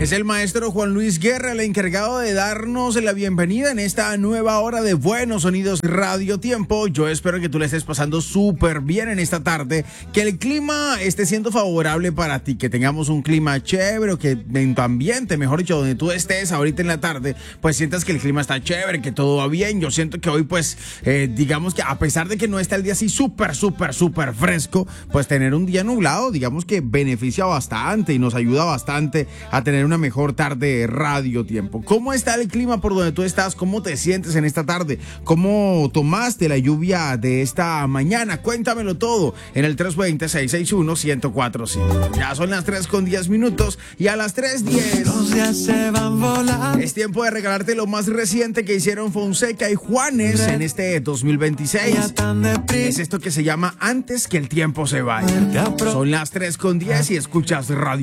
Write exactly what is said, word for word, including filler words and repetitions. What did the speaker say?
Es el maestro Juan Luis Guerra, el encargado de darnos la bienvenida en esta nueva hora de Buenos Sonidos Radio Tiempo. Yo espero que tú le estés pasando súper bien en esta tarde, que el clima esté siendo favorable para ti, que tengamos un clima chévere, que en tu ambiente, mejor dicho, donde tú estés ahorita en la tarde, pues sientas que el clima está chévere, que todo va bien. Yo siento que hoy, pues, eh, digamos que a pesar de que no está el día así súper, súper, súper fresco, pues tener un día nublado, digamos que beneficia bastante y nos ayuda bastante a tener una mejor tarde de Radio Tiempo. ¿Cómo está el clima por donde tú estás? ¿Cómo te sientes en esta tarde? ¿Cómo tomaste la lluvia de esta mañana? Cuéntamelo todo en el tres dos cero, seis seis uno, uno cero cuatro cinco. Ya son las tres con diez minutos y a las tres diez los días se van volando. Es tiempo de regalarte lo más reciente que hicieron Fonseca y Juanes en este dos mil veintiséis. Es esto que se llama Antes que el tiempo se vaya. Son las tres con diez y escuchas Radio